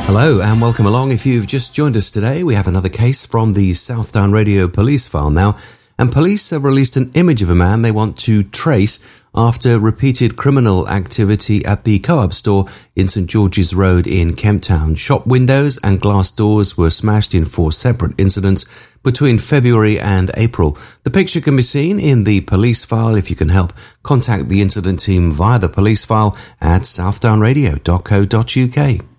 Hello and welcome along. If you've just joined us today, we have another case from the Southdown Radio police file now, and police have released an image of a man they want to trace after repeated criminal activity at the Co-op store in St George's Road in Kemp Town. Shop windows and glass doors were smashed in 4 separate incidents between February and April. The picture can be seen in the police file. If you can help, contact the incident team via the police file at southdownradio.co.uk.